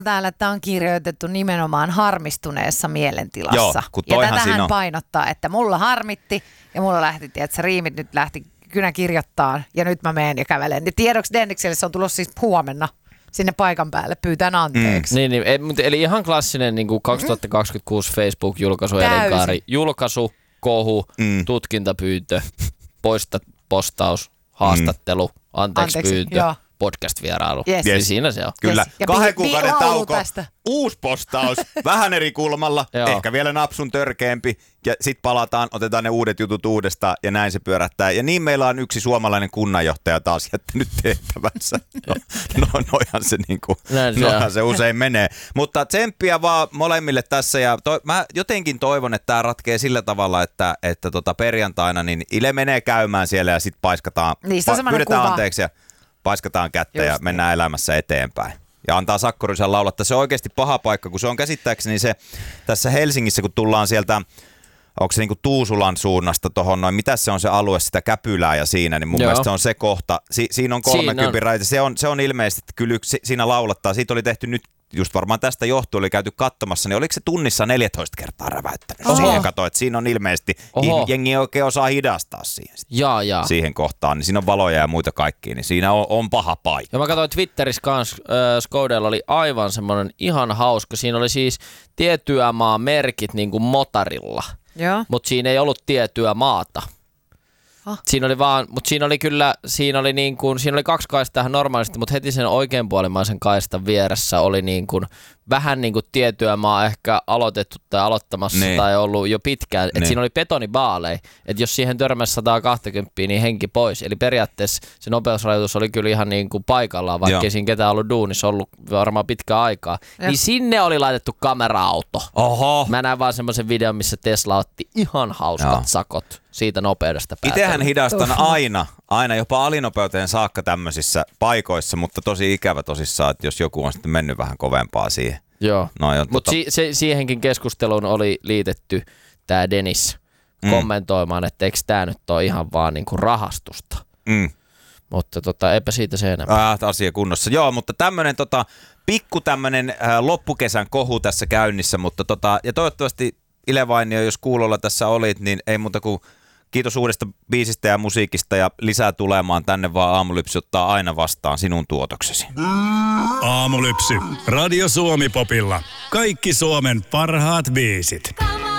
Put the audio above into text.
Täällä, että on kirjoitettu nimenomaan harmistuneessa mielentilassa. Joo, kun ja toihan tätähän siinä on. painottaa, että mulla harmitti ja mulla lähti, että riimit nyt lähti kynä kirjoittaa ja nyt mä menen ja kävelen. Ja tiedoksi Dennikselle se on tulossa siis huomenna sinne paikan päälle, pyytän anteeksi. Niin, eli ihan klassinen niin kuin 2026 Facebook-julkaisu, elinkaari. Julkaisu, kohu, tutkintapyyntö, postaus, haastattelu, anteeksi pyyntö. Joo. Podcast-vierailu. Yes. Niin siinä se on. Kyllä. Yes. Ja 2 kuukauden tauko, tästä. uusi postaus, vähän eri kulmalla, ehkä vielä napsun törkeämpi, ja sitten palataan, otetaan ne uudet jutut uudestaan, ja näin se pyörähtää. Ja niin meillä on yksi suomalainen kunnanjohtaja taas jättänyt tehtävänsä. Noihan se usein menee. Mutta tsemppiä vaan molemmille tässä, ja mä jotenkin toivon, että tämä ratkee sillä tavalla, että perjantaina niin Ile menee käymään siellä, ja sitten paiskataan, pyydetään anteeksi, ja paiskataan kättä ja mennään elämässä eteenpäin. Ja antaa Sakko Rysän laulattaa. Se on oikeasti paha paikka, kun se on käsittääkseni se tässä Helsingissä, kun tullaan sieltä, onko se niinku Tuusulan suunnasta tohon noin, mitä se on se alue, sitä Käpylää ja siinä, niin mun mielestä se on se kohta. Siinä on 30 raita. Se on ilmeisesti, että kyllä siinä laulattaa. Siitä oli tehty nyt, just varmaan tästä johtuen, oli käyty katsomassa, niin oliko se tunnissa 14 kertaa räväyttänyt siihen? Kato, että siinä on ilmeisesti, jengi oikein osaa hidastaa siihen kohtaan, niin siinä on valoja ja muita kaikkia, niin siinä on paha paikka. Ja mä katsoin Twitterissä kanssa, Skoudella oli aivan semmoinen ihan hauska, siinä oli siis tiettyä maa merkit niin kuin motarilla, mutta siinä ei ollut tiettyä maata. Siinä oli vaan, mutta siinä oli 2 kaistaa normaalisti, mutta heti sen oikeanpuolimaisen kaistan vieressä oli niin kuin vähän niin kuin tiettyä maa ehkä aloitettu tai aloittamassa tai ollut jo pitkään. Että siinä oli betonibaaleja, että jos siihen törmäsi 120, niin henki pois. Eli periaatteessa se nopeusrajoitus oli kyllä ihan niin kuin paikallaan, vaikka ei siinä ketään ollut duunissa ollut varmaan pitkään aikaa. Niin sinne oli laitettu kamera-auto. Oho. Mä näin vaan semmoisen videon, missä Tesla otti ihan hauskat sakot siitä nopeudesta päätellä. Itsehän hidastan aina jopa alinopeuteen saakka tämmöisissä paikoissa, mutta tosi ikävä tosissaan, että jos joku on sitten mennyt vähän kovempaa siihen. Joo, mutta siihenkin keskusteluun oli liitetty tämä Dennis kommentoimaan, että eikö tämä nyt ole ihan vaan niinku rahastusta. Mutta eipä siitä se enemmän. Asia kunnossa. Joo, mutta tämmöinen pikku tämmöinen loppukesän kohu tässä käynnissä, mutta ja toivottavasti Ile Vainio, jos kuulolla tässä olit, niin ei muuta kuin kiitos uudesta biisistä ja musiikista ja lisää tulemaan tänne vaan. Aamulypsy ottaa aina vastaan sinun tuotoksesi. Aamulypsy. Radio Suomi Popilla. Kaikki Suomen parhaat biisit.